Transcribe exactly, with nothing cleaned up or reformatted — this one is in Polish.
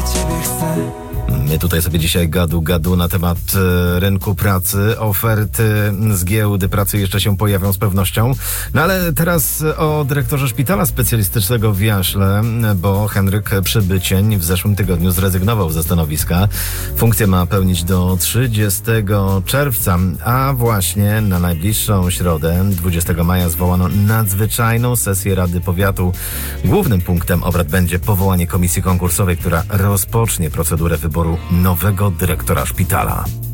ciebie chcę. My tutaj sobie dzisiaj gadu gadu na temat e, rynku pracy. Oferty z giełdy pracy jeszcze się pojawią z pewnością. No ale teraz o dyrektorze szpitala specjalistycznego w Jaśle, bo Henryk Przybycień w zeszłym tygodniu zrezygnował ze stanowiska. Funkcję ma pełnić do trzydziestego czerwca, a właśnie na najbliższą środę, dwudziestego maja, zwołano nadzwyczajną sesję Rady Powiatu. Głównym punktem obrad będzie powołanie komisji konkursowej, która rozpocznie procedurę wyboru nowego dyrektora szpitala.